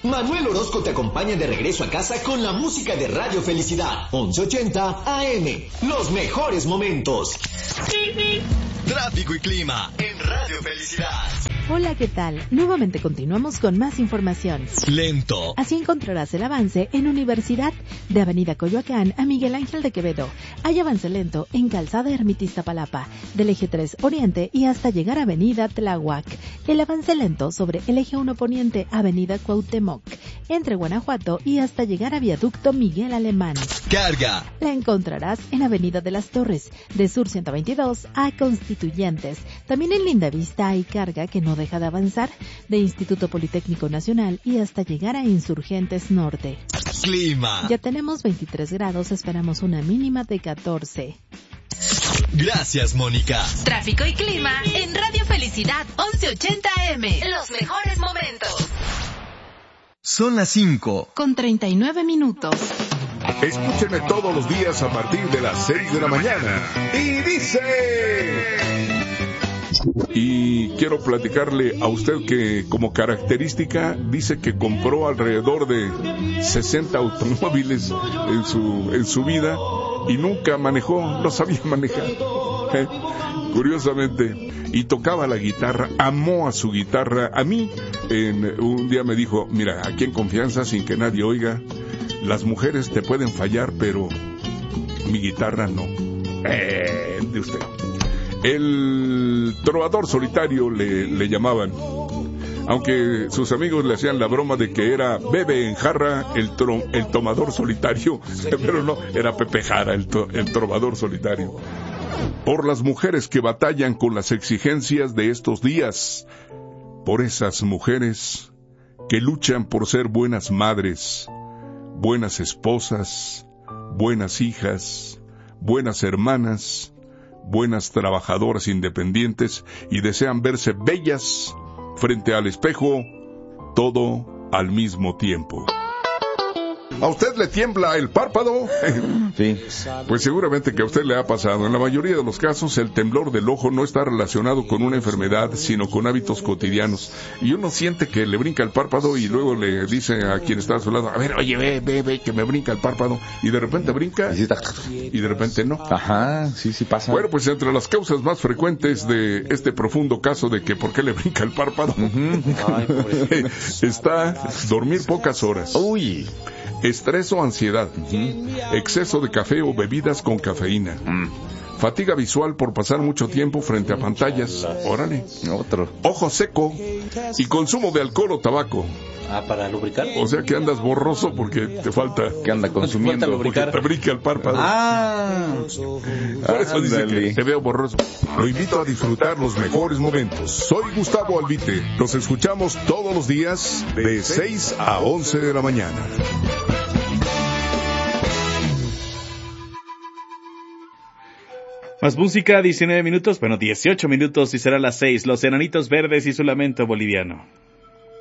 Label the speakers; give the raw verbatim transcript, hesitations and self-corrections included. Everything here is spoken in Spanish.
Speaker 1: Manuel Orozco te acompaña de regreso a casa con la música de Radio Felicidad. once ochenta A M. Los mejores momentos. Tráfico y clima en Radio Felicidad.
Speaker 2: Hola, ¿qué tal? Nuevamente continuamos con más información.
Speaker 1: Lento.
Speaker 2: Así encontrarás el avance en Universidad, de Avenida Coyoacán a Miguel Ángel de Quevedo. Hay avance lento en Calzada Ermita Iztapalapa, del eje tres Oriente y hasta llegar a Avenida Tláhuac. El avance lento sobre el eje uno Poniente, Avenida Cuauhtémoc, entre Guanajuato y hasta llegar a Viaducto Miguel Alemán.
Speaker 1: Carga.
Speaker 2: La encontrarás en Avenida de las Torres, de Sur ciento veintidós a Constituyentes. También en Lindavista hay carga que no deja de avanzar, de Instituto Politécnico Nacional y hasta llegar a Insurgentes Norte.
Speaker 1: Clima.
Speaker 2: Ya tenemos veintitrés grados, esperamos una mínima de catorce.
Speaker 1: Gracias, Mónica.
Speaker 3: Tráfico y clima en Radio Felicidad once ochenta A M. Los mejores momentos.
Speaker 1: Son las cinco.
Speaker 2: Con treinta y nueve minutos.
Speaker 4: Escúcheme todos los días a partir de las seis de la mañana. Y dice... Y quiero platicarle a usted que como característica dice que compró alrededor de sesenta automóviles en su, en su vida y nunca manejó, no sabía manejar. ¿Eh? Curiosamente, y tocaba la guitarra, amó a su guitarra. A mí, en, un día me dijo, mira, aquí en confianza, sin que nadie oiga, las mujeres te pueden fallar, pero mi guitarra no. Eh, de usted. El trovador solitario le, le llamaban, aunque sus amigos le hacían la broma de que era Bebe en jarra el, tro, el tomador solitario, pero no, era Pepe Jara el, to, el trovador solitario. Por las mujeres que batallan con las exigencias de estos días, por esas mujeres que luchan por ser buenas madres, buenas esposas, buenas hijas, buenas hermanas, buenas trabajadoras independientes y desean verse bellas frente al espejo, todo al mismo tiempo. ¿A usted le tiembla el párpado?
Speaker 5: Sí.
Speaker 4: Pues seguramente que a usted le ha pasado. En la mayoría de los casos, el temblor del ojo no está relacionado con una enfermedad, sino con hábitos cotidianos. Y uno siente que le brinca el párpado y luego le dice a quien está a su lado, a ver, oye, ve, ve, ve, que me brinca el párpado. Y de repente brinca y de repente no.
Speaker 5: Ajá, sí, sí pasa.
Speaker 4: Bueno, pues entre las causas más frecuentes de este profundo caso de que por qué le brinca el párpado, uh-huh. Ay, está dormir pocas horas.
Speaker 5: Uy.
Speaker 4: Estrés o ansiedad, uh-huh. Exceso de café o bebidas con cafeína, uh-huh. Fatiga visual por pasar mucho tiempo frente a pantallas, órale,
Speaker 5: otro,
Speaker 4: ojo seco y consumo de alcohol o tabaco.
Speaker 6: Ah, para lubricar.
Speaker 4: O sea que andas borroso porque te falta.
Speaker 5: Que anda consumiendo.
Speaker 6: Te lubricar.
Speaker 4: Te brinca el párpado.
Speaker 5: Ah.
Speaker 4: Por eso dice que te veo borroso. Lo invito a disfrutar los mejores momentos. Soy Gustavo Albite. Nos escuchamos todos los días de seis a once de la mañana.
Speaker 7: Más música, diecinueve minutos, bueno, dieciocho minutos y será las seis. Los Enanitos Verdes y su lamento boliviano.